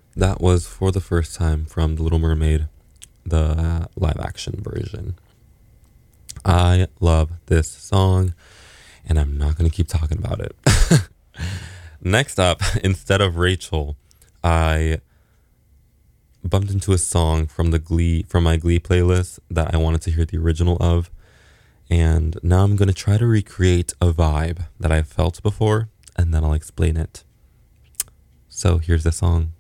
That was For the First Time from The Little Mermaid, the live action version. I love this song, and I'm not going to keep talking about it. Next up, instead of Rachel, I bumped into a song from my Glee playlist that I wanted to hear the original of, and now I'm going to try to recreate a vibe that I felt before, and then I'll explain it. So here's the song.